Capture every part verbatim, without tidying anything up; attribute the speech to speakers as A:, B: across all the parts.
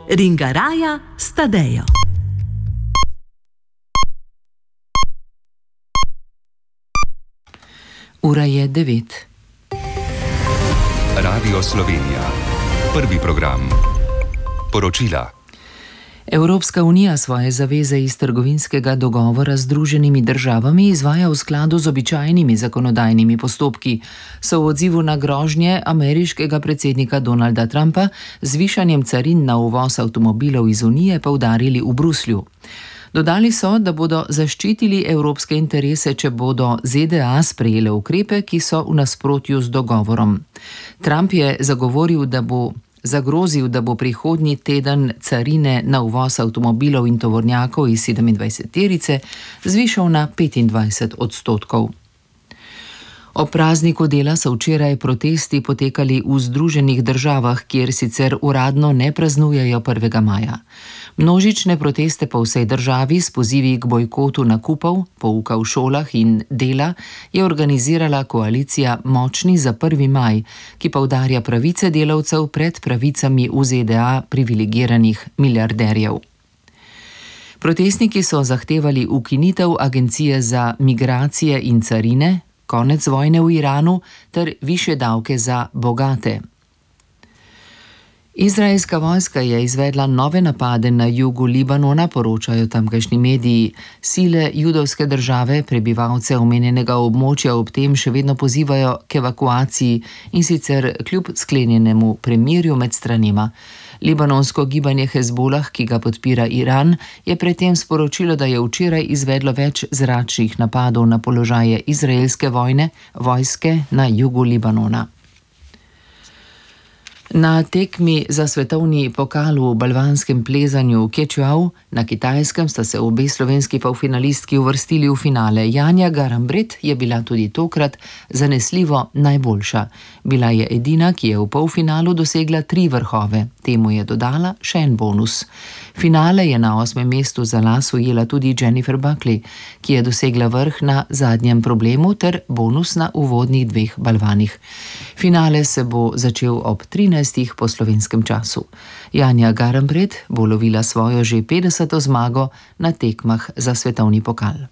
A: Ringaraja s Tadejo.
B: Ura je devet.
C: Radio Slovenija. Prvi program. Poročila.
B: Evropska unija svoje zaveze iz trgovinskega dogovora z Združenimi državami izvaja v skladu z običajnimi zakonodajnimi postopki, so v odzivu na grožnje ameriškega predsednika Donalda Trumpa z višanjem carin na uvoz avtomobilov iz Unije poudarili v Bruslju. Dodali so, da bodo zaščitili evropske interese, če bodo Z D A sprejele ukrepe, ki so v nasprotju z dogovorom. Trump je zagovoril, da bo zagrozil, da bo prihodnji teden carine na uvoz avtomobilov in tovornjakov iz sedemindvajseterice zvišal na petindvajset odstotkov. Ob prazniku dela so včeraj protesti potekali v Združenih državah, kjer sicer uradno ne praznujejo prvega maja. Množične proteste po vsej državi s pozivi k bojkotu nakupov, pouka v šolah in dela je organizirala koalicija Močni za prvi maj, ki poudarja pravice delavcev pred pravicami v Z D A privilegiranih milijarderjev. Protestniki so zahtevali ukinitev Agencije za migracije in carine, konec vojne v Iranu ter višje davke za bogate. Izraelska vojska je izvedla nove napade na jugu Libanona, poročajo tamkajšnji mediji. Sile judovske države prebivalce omenjenega območja ob tem še vedno pozivajo k evakuaciji in sicer kljub sklenjenemu premirju med stranima. Libanonsko gibanje Hezbolah, ki ga podpira Iran, je predtem sporočilo, da je včeraj izvedlo več zračnih napadov na položaje izraelske vojne, vojske na jugu Libanona. Na tekmi za svetovni pokal v balvanskem plezanju v Kečuau na Kitajskem sta se obe slovenski polfinalistki uvrstili v finale. Janja Garambret je bila tudi tokrat zanesljivo najboljša. Bila je edina, ki je v polfinalu dosegla tri vrhove. Temu je dodala še en bonus. Finale je na osmem mestu za las ujela tudi Jennifer Buckley, ki je dosegla vrh na zadnjem problemu ter bonus na uvodnih dveh balvanih. Finale se bo začel ob trinajstih po slovenskem času. Janja Garambret bo lovila svojo že petdeseto zmago na tekmah za svetovni pokal.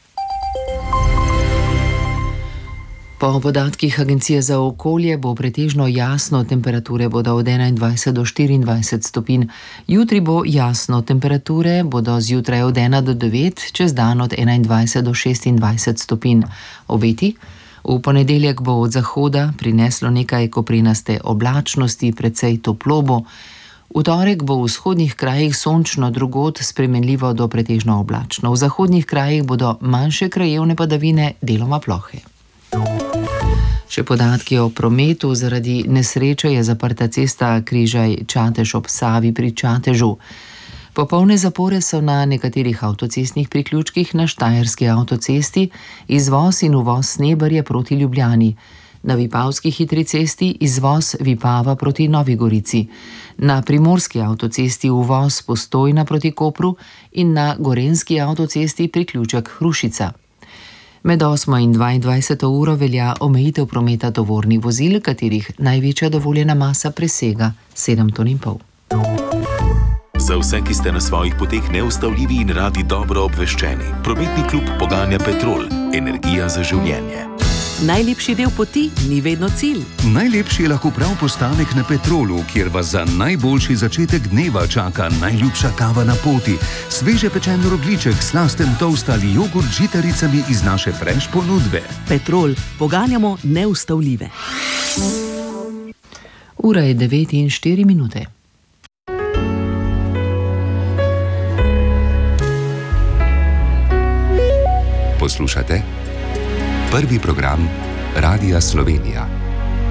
B: Po podatkih Agencije za okolje bo pretežno jasno, temperature bodo od enaindvajset do štiriindvajset stopinj. Jutri bo jasno, temperature bodo zjutraj od ena do devet, čez dan od enaindvajset do šestindvajset stopinj. Obeti? V ponedeljek bo od zahoda prineslo nekaj koprenaste oblačnosti, precej toplo bo. V torek bo v vzhodnih krajih sončno, drugod spremenljivo do pretežno oblačno. V zahodnih krajih bodo manjše krajevne padavine, deloma plohe. Še podatki o prometu. Zaradi nesreče je zaprta cesta Križaj-Čatež ob Savi pri Čatežu. Popolne zapore so na nekaterih avtocestnih priključkih na Štajerski avtocesti, izvoz in uvoz Sneberje proti Ljubljani, na Vipavski hitri cesti izvoz Vipava proti Novi Gorici, na Primorski avtocesti uvoz Postojna proti Kopru in na Gorenjski avtocesti priključek Hrušica. Med osmo in dvaindvajseto uro velja omejitev prometa tovornih vozil, katerih največja dovoljena masa presega sedem ton in pol.
D: Za vse, ki ste na svojih poteh neustavljivi in radi dobro obveščeni, prometni klub poganja Petrol, energija za življenje.
A: Najlepši del poti ni vedno cilj.
E: Najlepši je lahko prav postanek na Petrolu, kjer vas za najboljši začetek dneva čaka najljubša kava na poti, sveže pečen rogljiček, slasten toast ali jogurt z žitaricami iz naše fresh ponudbe.
A: Petrol, poganjamo neustavljive.
B: Ura je devet in štiri minute.
C: Poslušate? Prvi program Radia Slovenija.